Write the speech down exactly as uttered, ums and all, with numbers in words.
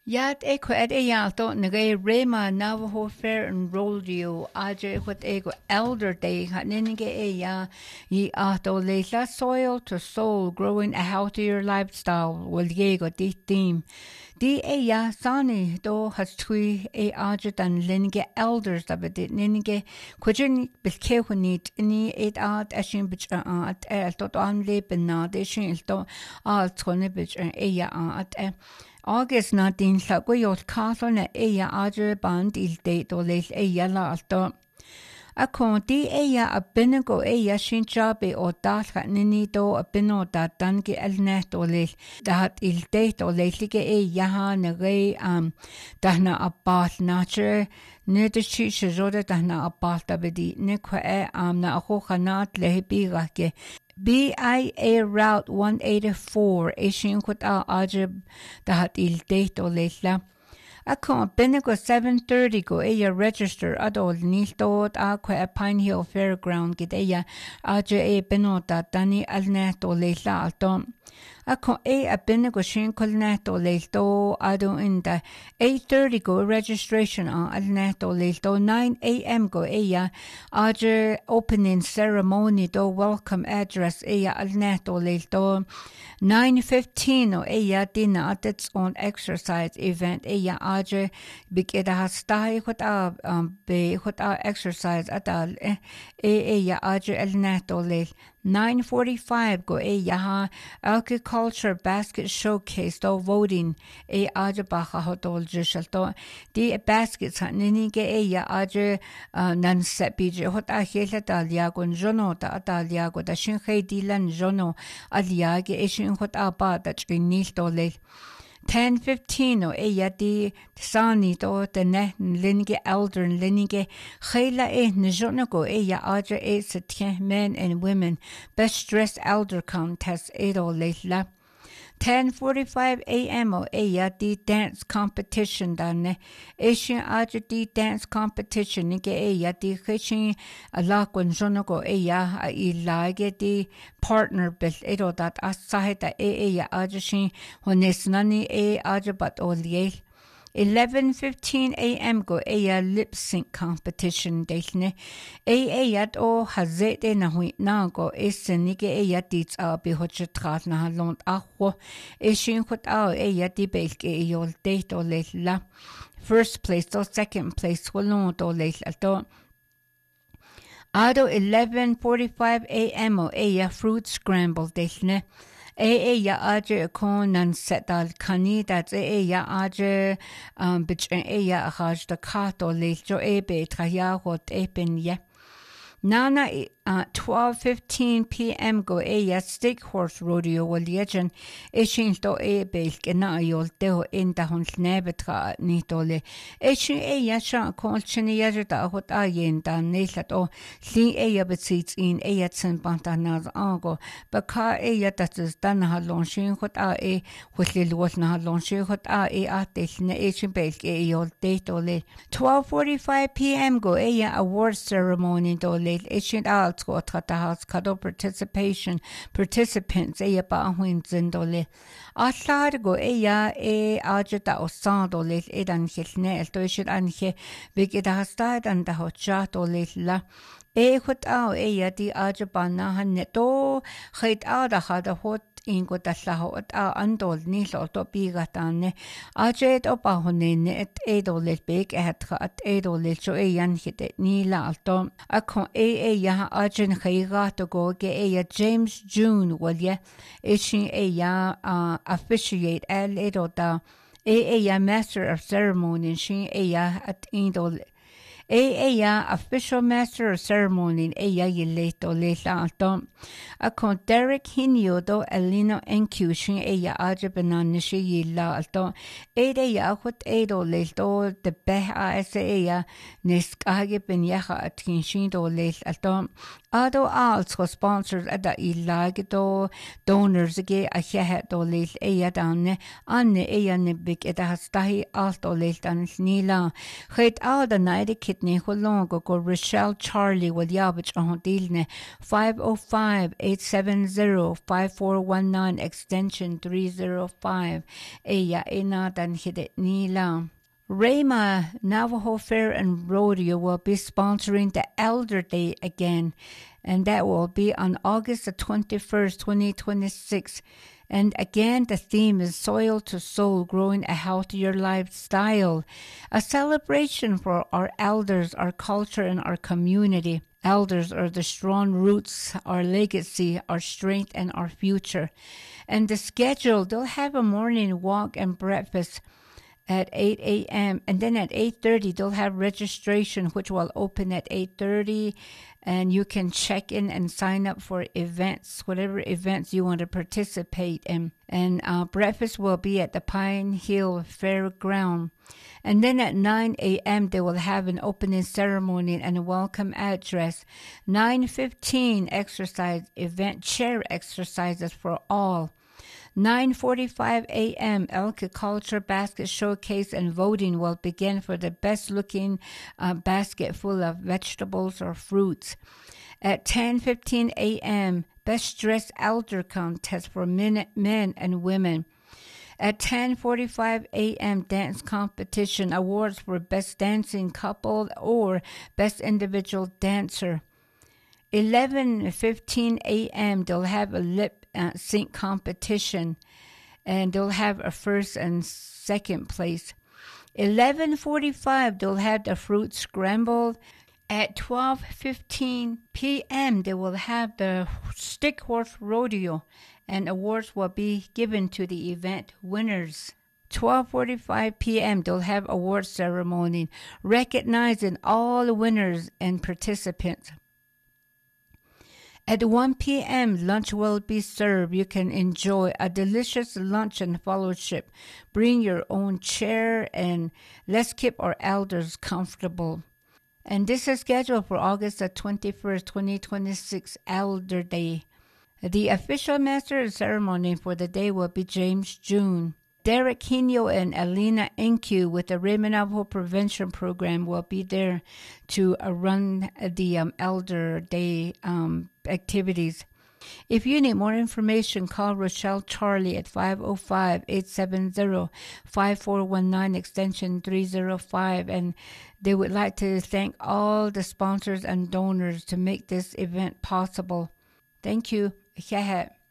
Yat eko ed eyalto nage Rema Navajo Fair and Rodeo aje what ego elder day haninige eya ye ato leila soil to soul growing a healthier lifestyle will yego di theme. Di eya sani do has tui e aje dan linige elders abedit ninige kujin bilkehunit ni et at ashin bich at el tot an leben na de shin to al tone bich eya at e August nineteen llagwyod castle na eia adre band il date o leil eia la alto. A con di eia a binago eia sin jabe o dalga nini do a bino da dangi el net o leil dat il date o leilige eia ha na rei am dahna a bath nature nid chi shroda dahna a bath da bedi ne kwa e am na a hocha nat lehi birake. B I A Route one eighty-four ishin kut a ajib dahat il date o leila. Ako binago seven thirty go eya register adol nil dod a kwa a Pine Hill Fairground gid eya aja e binota dani al net o leila alto. Ako e a binago shin kul net o leilto ado inda eight thirty go registration on al net o leilto nine a.m. go eya aja opening ceremony do welcome address eya al net o leilto nine fifteen o eya dina at its own exercise event eya aja bigida hastai hot a um, be hot a exercise adal e eya aja al net o leil nine forty-five go e yaha agriculture basket showcase do voting e aja baha hodol jishalto di baskets nini ge e ya aja nan sepije hot a hela dalyago jono da dalyago da shin dilan jono aliage e shin hot a ba da chinil dole ten fifteen o eya di sani do de ne linige elder linige khela e njono go eya aja e setien men and women best dressed elder contest edo leila ten forty-five a.m. o eya di dance competition dane eshin aja di dance competition nige eya di khishin ala konjono go eya a ilage di partner bil edo dat asaheta e eya aja shin honesnani e aja bat oliel eleven fifteen a.m. go eya lip sync competition delne e eya o hazete na hui na go esenige eya dits a bi hoche trat na lont acho e shin khot a eya di belke e yol date o la first place or second place wolon do le alto ado eleven forty-five a.m. o eya fruit scramble delne E e ya aje kon nan setal kani dat e ya aje um bich e ya haj da kato le jo e be traya hot e pen ye Nana uh, twelve fifteen p.m. go eya stick horse rodeo wal yejen eshin to e belk na yol teo in da hon nebetra ni dole eshin eya sha kolchini yeje da hot a yen da nelat o li eya betzit in eya tsen bantanaz ango baka eya dat is dan ha lonshin hot a e hotlil wol na lonshin hot a e atel ne eshin belk e yol de dole twelve forty-five p.m. go eya award ceremony dole Ishin alt go trata kado participation participants eya ba huin zindole atlar go eya e ajeta osandole edan hilne el to ishit anche vigida hastad and da hotchat ole la e hot au eya di ajabana haneto khait ada hada hot ingo dallaho at a andol ni lo to bigatane ajet opa honene et edol big et at edol so eyan hite ni la alto akon e e ya ajen khayga to go ge e James June walye ishin e ya uh, officiate el edoda e e ya master of ceremony shin e ya at indol E eya official master of ceremony eya yileto leila alto. Akon Derek Hinio do Elino Enkushin eya ajabananishi yila alto. Ede ya hot edo leilto de beha ese eya niskage ben yaha atkinshin do leil alto. Ado also sponsors at the ilagito donors ge a head do leil eya danne anne eya nibik eda hastahi alto leil dan nila. Het al the night Elkit ni Holongo go Rochelle Charlie with Yabich on Dilne five oh five, eight seven zero, five four one nine extension three oh five. Eya ina dan hidit nila. Rama Navajo Fair and Rodeo will be sponsoring the Elder Day again, and that will be on August the twenty-first, twenty twenty-six. And again, the theme is Soil to Soul, Growing a Healthier Lifestyle, a celebration for our elders, our culture, and our community. Elders are the strong roots, our legacy, our strength, and our future. And the schedule, they'll have a morning walk and breakfast at eight a.m. and then at eight thirty they'll have registration, which will open at eight thirty, and you can check in and sign up for events, whatever events you want to participate in. And uh, breakfast will be at the Pine Hill Fairground. And then at nine a.m. they will have an opening ceremony and a welcome address. nine fifteen exercise event, chair exercises for all. nine forty-five a.m. Elka Culture Basket Showcase and voting will begin for the best-looking uh, basket full of vegetables or fruits. At ten fifteen a.m., Best Dressed Elder Contest for men, men and women. At ten forty-five a.m., Dance Competition Awards for Best Dancing Couple or Best Individual Dancer. eleven fifteen a.m., they'll have a lip uh, sync competition, and they'll have a first and second place. eleven forty-five, they'll have the fruit scramble. At twelve fifteen p.m., they will have the Stick Horse Rodeo, and awards will be given to the event winners. twelve forty-five p.m., they'll have award ceremony recognizing all the winners and participants. At one p.m., lunch will be served. You can enjoy a delicious lunch and fellowship. Bring your own chair and let's keep our elders comfortable. And this is scheduled for August the twenty-first, twenty twenty-six, Elder Day. The official master of ceremony for the day will be James June. Derek Hino and Alina Enku with the Rama Navajo Prevention Program will be there to uh, run the um, Elder Day um, activities. If you need more information, call Rochelle Charlie at five oh five, eight seven zero, five four one nine extension three oh five, and they would like to thank all the sponsors and donors to make this event possible. Thank you.